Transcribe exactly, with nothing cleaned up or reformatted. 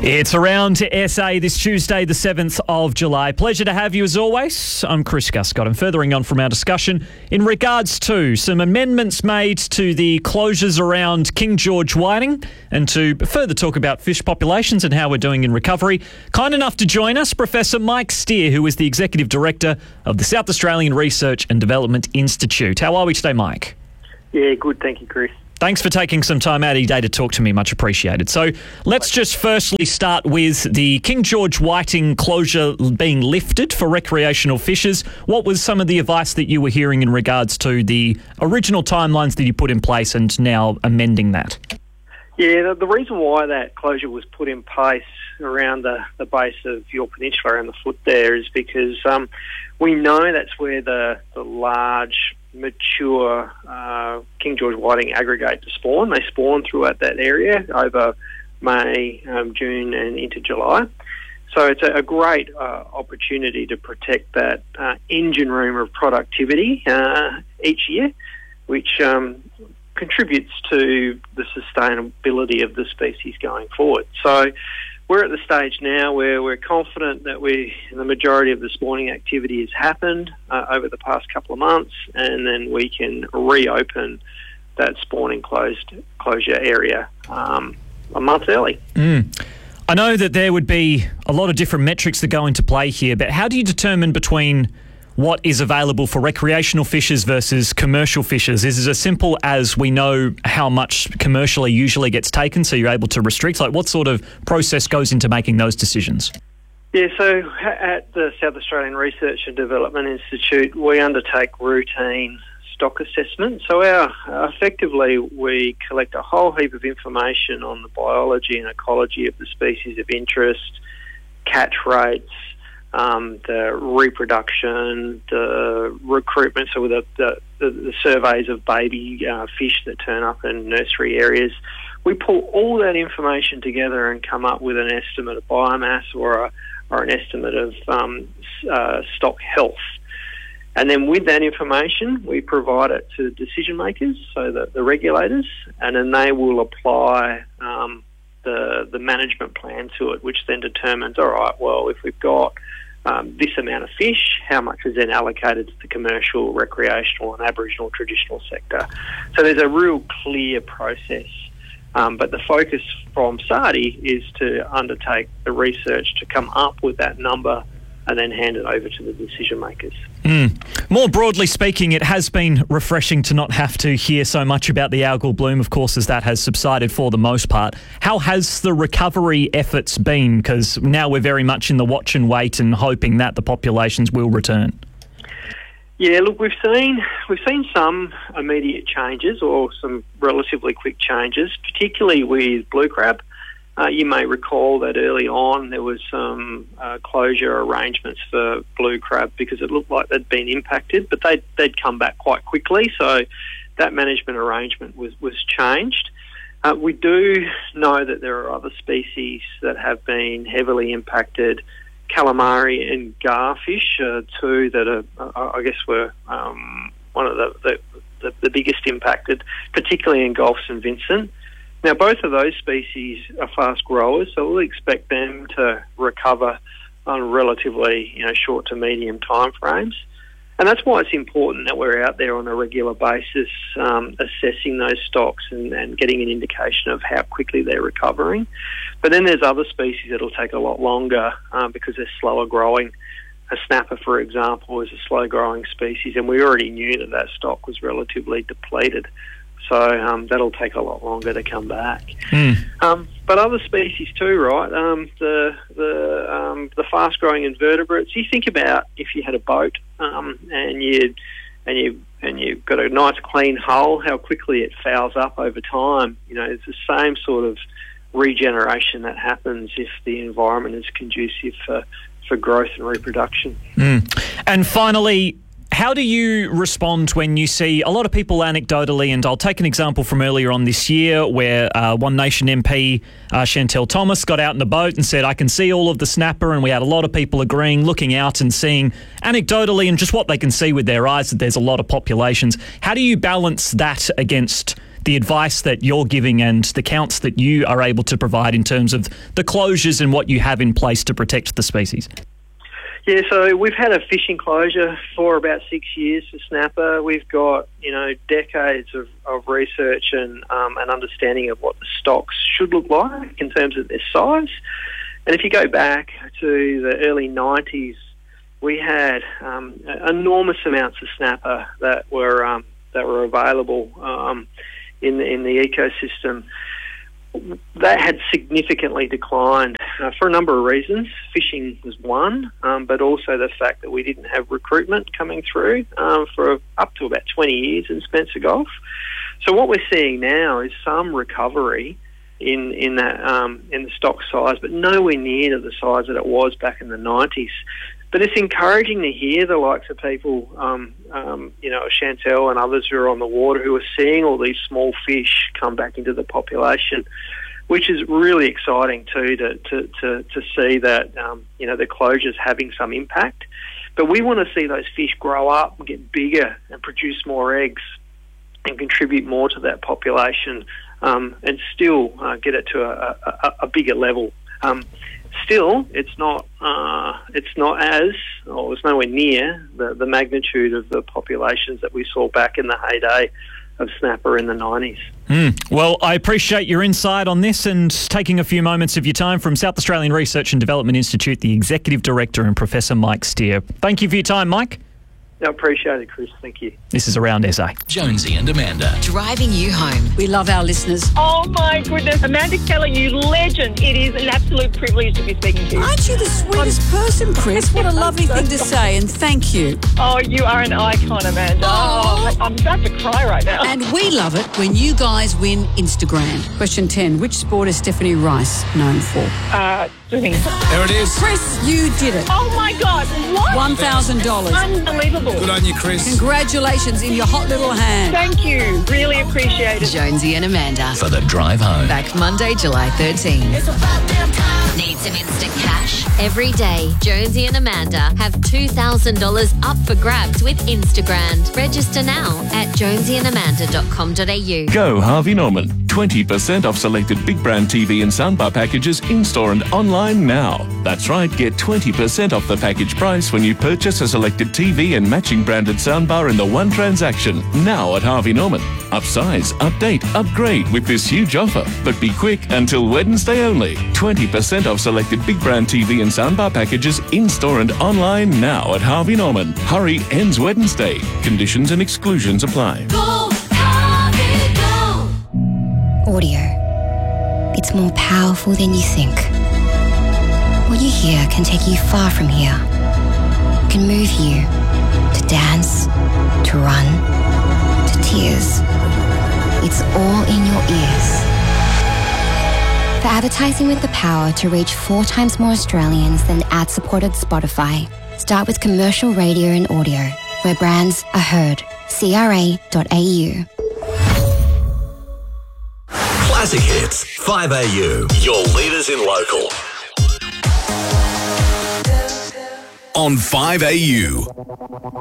It's Around to S A this Tuesday, the seventh of July. Pleasure to have you as always. I'm Chris Guscott. And furthering on from our discussion in regards to some amendments made to the closures around King George Whiting and to further talk about fish populations and how we're doing in recovery. Kind enough to join us, Professor Mike Steer, who is the Executive Director of the South Australian Research and Development Institute. How are we today, Mike? Yeah, good. Thank you, Chris. Thanks for taking some time out of your day to talk to me. Much appreciated. So let's just firstly start with the King George Whiting closure being lifted for recreational fishers. What was some of the advice that you were hearing in regards to the original timelines that you put in place and now amending that? Yeah, the, the reason why that closure was put in place around the, the base of your peninsula, around the foot there, is because um, we know that's where the, the large mature uh, King George Whiting aggregate to spawn. They spawn throughout that area over May, um, June and into July. So it's a, a great uh, opportunity to protect that uh, engine room of productivity uh, each year, which um, contributes to the sustainability of the species going forward. So we're at the stage now where we're confident that we, the majority of the spawning activity has happened uh, over the past couple of months, and then we can reopen that spawning closed closure area um, a month early. Mm. I know that there would be a lot of different metrics that go into play here, but how do you determine between what is available for recreational fishers versus commercial fishers? Is it as simple as we know how much commercially usually gets taken, so you're able to restrict? Like, what sort of process goes into making those decisions? Yeah, so at the South Australian Research and Development Institute, we undertake routine stock assessment. So our effectively we collect a whole heap of information on the biology and ecology of the species of interest, catch rates, Um, the reproduction, the recruitment, so the, the, the surveys of baby uh, fish that turn up in nursery areas. We pull all that information together and come up with an estimate of biomass or a, or an estimate of um, uh, stock health. And then with that information, we provide it to decision makers, so that the regulators, and then they will apply um, the the management plan to it, which then determines, all right, well, if we've got um, this amount of fish, how much is then allocated to the commercial, recreational and Aboriginal traditional sector. So there's a real clear process. Um, but the focus from SARDI is to undertake the research to come up with that number and then hand it over to the decision makers. Mm. More broadly speaking, it has been refreshing to not have to hear so much about the algal bloom, of course, as that has subsided for the most part. How has the recovery efforts been? Because now we're very much in the watch and wait and hoping that the populations will return. Yeah, look, we've seen we've seen some immediate changes or some relatively quick changes, particularly with blue crab. Uh, you may recall that early on there was some uh, closure arrangements for blue crab because it looked like they'd been impacted, but they'd, they'd come back quite quickly, so that management arrangement was, was changed. Uh, we do know that there are other species that have been heavily impacted. Calamari and garfish are two that are, uh, I guess, were um, one of the, the, the, the biggest impacted, particularly in Gulf Saint Vincent. Now, both of those species are fast growers, so we'll expect them to recover on relatively, you know, short to medium time frames. And that's why it's important that we're out there on a regular basis um, assessing those stocks and, and getting an indication of how quickly they're recovering. But then there's other species that'll take a lot longer um, because they're slower growing. A snapper, for example, is a slow-growing species, and we already knew that that stock was relatively depleted. So um, that'll take a lot longer to come back. Mm. Um, but other species too, right? Um, the the um, the fast-growing invertebrates. You think about if you had a boat um, and you and you and you've got a nice clean hull, how quickly it fouls up over time. You know, it's the same sort of regeneration that happens if the environment is conducive for for growth and reproduction. Mm. And finally, how do you respond when you see a lot of people anecdotally, and I'll take an example from earlier on this year where uh, One Nation M P uh, Chantelle Thomas got out in the boat and said, I can see all of the snapper, and we had a lot of people agreeing, looking out and seeing anecdotally and just what they can see with their eyes that there's a lot of populations. How do you balance that against the advice that you're giving and the counts that you are able to provide in terms of the closures and what you have in place to protect the species? Yeah, so we've had a fishing closure for about six years for snapper. We've got, you know, decades of, of research and um, an understanding of what the stocks should look like in terms of their size. And if you go back to the early nineties, we had um, enormous amounts of snapper that were um, that were available um, in the, in the ecosystem. That had significantly declined uh, for a number of reasons. Fishing was one, um, but also the fact that we didn't have recruitment coming through um, for up to about twenty years in Spencer Gulf. So what we're seeing now is some recovery in in that um, in the stock size, but nowhere near to the size that it was back in the nineties. But it's encouraging to hear the likes of people, um, um, you know, Chantel and others who are on the water who are seeing all these small fish come back into the population, which is really exciting too to to, to, to see that, um, you know, the closure's having some impact. But we want to see those fish grow up and get bigger and produce more eggs and contribute more to that population um, and still uh, get it to a, a, a bigger level. Um, Still, it's not. Uh, it's not as, or it's nowhere near the, the magnitude of the populations that we saw back in the heyday of snapper in the nineties. Mm. Well, I appreciate your insight on this and taking a few moments of your time. From South Australian Research and Development Institute, the Executive Director and Professor Mike Steer. Thank you for your time, Mike. I appreciate it, Chris. Thank you. This is Around S A. Jonesy and Amanda. Driving you home. We love our listeners. Oh, my goodness. Amanda Keller, you legend. It is an absolute privilege to be speaking to you. Aren't you the sweetest person, Chris? What a lovely thing to say, and thank you. Oh, you are an icon, Amanda. Oh, I'm about to cry right now. And we love it when you guys win Instagram. Question ten. Which sport is Stephanie Rice known for? Uh, swimming. There it is. Chris, you did it. Oh, my God. What? one thousand dollars. Unbelievable. Good on you, Chris. Congratulations in your hot little hand. Thank you. Really appreciate it. Jonesy and Amanda. For the drive home. Back Monday, July thirteenth. Need some instant cash? Every day, Jonesy and Amanda have two thousand dollars up for grabs with Instagram. Register now at jonesy and amanda dot com dot a u. Go Harvey Norman. twenty percent off selected big brand T V and soundbar packages in-store and online now. That's right, get twenty percent off the package price when you purchase a selected T V and matching branded soundbar in the one transaction. Now at Harvey Norman. Upsize, update, upgrade with this huge offer. But be quick, until Wednesday only. twenty percent off selected big brand T V and soundbar packages in-store and online now at Harvey Norman. Hurry, ends Wednesday. Conditions and exclusions apply. Go, Harvey, go! Audio. It's more powerful than you think. What you hear can take you far from here. It can move you to dance, to run, to tears. It's all in your ears. For advertising with the power to reach four times more Australians than ad-supported Spotify, start with commercial radio and audio, where brands are heard. C R A dot A U. Classic Hits, five A U. Your leaders in local. On five A U.